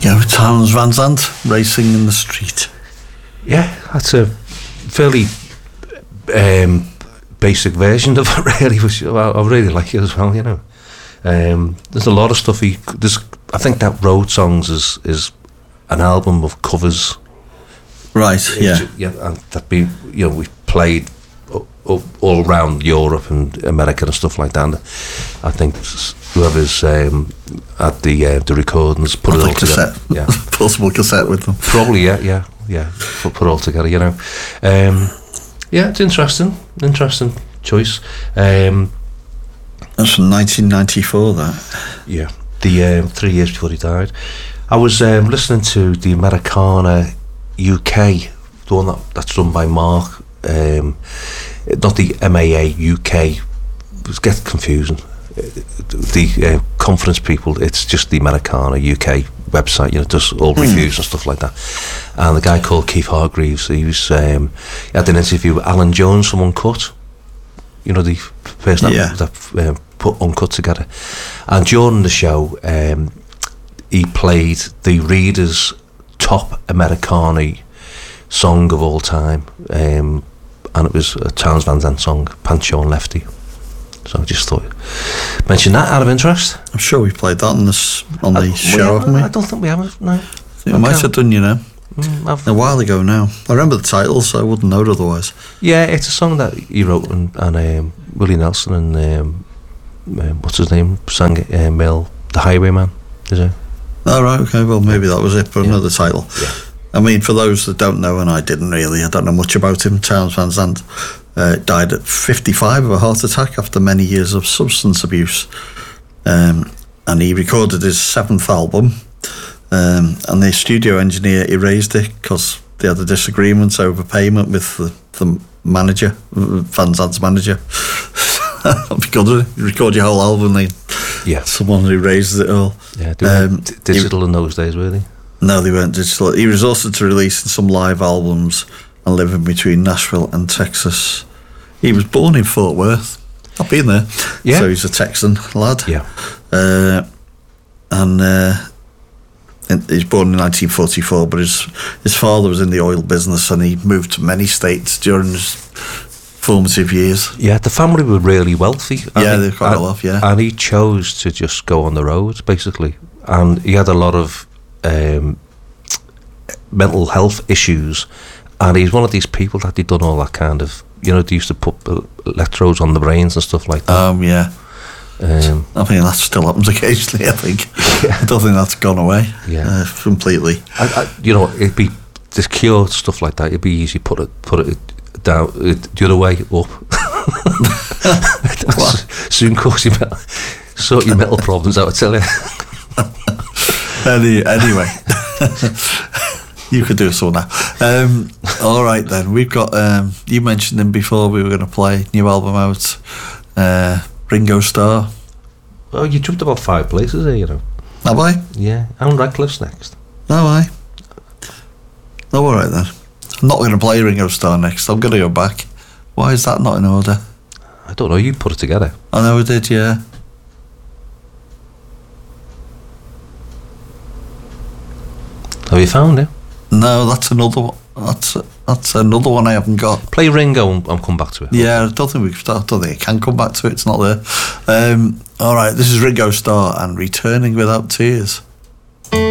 go, Townes Van Zandt, Racing in the Street. Yeah, that's a fairly basic version of it, really, which I really like it as well, you know. There's a lot of stuff I think that Road Songs is an album of covers. Right, yeah. And that we played all around Europe and America and stuff like that. And I think whoever's at the recordings put it all together. Yeah, possible cassette with them. Probably, yeah. Put it all together, you know. Yeah, it's interesting choice. That's from 1994. That. Yeah, the 3 years before he died. I was listening to the Americana UK, the one that's run by Mark. Not the MAA UK. It gets confusing. The conference people, it's just the Americana UK website, you know, does all reviews and stuff like that. And the guy called Keith Hargreaves, he had an interview with Alan Jones from Uncut, you know, the person that put Uncut together. And during the show, he played the Reader's top Americana song of all time, and it was a Townes Van Zandt song, Pancho Lefty. So I just thought, mention that out of interest. I'm sure we played that on the show, haven't we? I don't think we have. No, we might have done, you know. A while ago now. I remember the title, so I wouldn't know it otherwise. Yeah, it's a song that he wrote, and Willie Nelson and what's his name sang it, The Highwayman, is it? Oh, right, okay, well maybe that was it, but another title. Yeah. I mean, for those that don't know, and I didn't really, I don't know much about him, Townes Van Zandt died at 55 of a heart attack after many years of substance abuse. And he recorded his 7th album, and the studio engineer erased it because they had a disagreement over payment with the manager, Van Zandt's manager. Because you record your whole album, someone who raises it all. Yeah, they were digital in those days, were they? No, they weren't digital. He was also to release some live albums and living between Nashville and Texas. He was born in Fort Worth. I've been there. Yeah. So he's a Texan lad. Yeah. And he's born in 1944, but his father was in the oil business and he moved to many states during his formative years. Yeah, the family were really wealthy. They're quite well off, yeah. And he chose to just go on the road, basically. And he had a lot of mental health issues, and he's one of these people that done all that kind of, you know, they used to put electrodes on the brains and stuff like that. Yeah. I think that still happens occasionally, I think. I don't think that's gone away completely. You know, it'd be this cure stuff like that, it'd be easy put it down the other way up. Soon cause you sort your mental problems out, I tell you. Anyway, you could do so now. All right then, we've got. You mentioned him before. We were going to play new album out. Ringo Starr. Oh, you jumped about 5 places there, you know. Have I? Yeah, and Radcliffe's next. Have I? Oh, all right then. I'm not going to play Ringo Starr next. I'm going to go back. Why is that not in order? I don't know. You put it together. I know I did. Yeah. Have you found it? No, that's another one. That's another one I haven't got. Play Ringo and come back to it. Yeah, I don't think I can come back to it. It's not there. All right, this is Ringo Starr and Returning Without Tears.